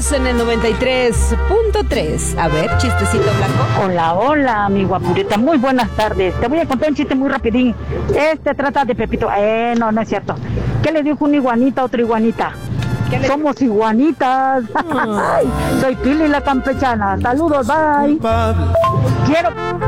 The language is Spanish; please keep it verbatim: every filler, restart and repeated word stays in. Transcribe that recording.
Estamos en el noventa y tres punto tres. A ver, chistecito blanco. Hola, hola, mi guapurita. Muy buenas tardes. Te voy a contar un chiste muy rapidín. Este trata de Pepito. Eh, no, no es cierto. ¿Qué le dijo una iguanita a otra iguanita? Somos iguanitas. Oh. Soy Pili la campechana. Saludos, bye. Quiero...